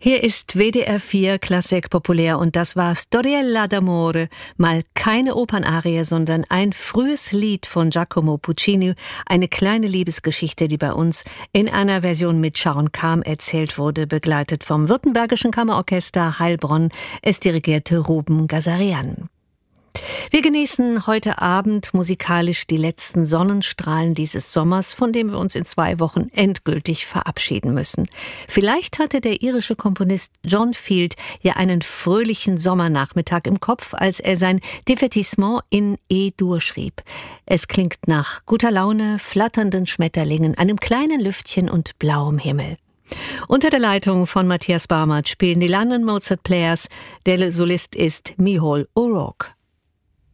Hier ist WDR 4 Klassik populär und das war Storiella d'amore, mal keine Opernarie, sondern ein frühes Lied von Giacomo Puccini, eine kleine Liebesgeschichte, die bei uns in einer Version mit Sharon Kahn erzählt wurde, begleitet vom Württembergischen Kammerorchester Heilbronn. Es dirigierte Ruben Gazarian. Wir genießen heute Abend musikalisch die letzten Sonnenstrahlen dieses Sommers, von dem wir uns in 2 Wochen endgültig verabschieden müssen. Vielleicht hatte der irische Komponist John Field ja einen fröhlichen Sommernachmittag im Kopf, als er sein Divertissement in E-Dur schrieb. Es klingt nach guter Laune, flatternden Schmetterlingen, einem kleinen Lüftchen und blauem Himmel. Unter der Leitung von Matthias Barmert spielen die London Mozart Players. Der Solist ist Mihol O'Rourke.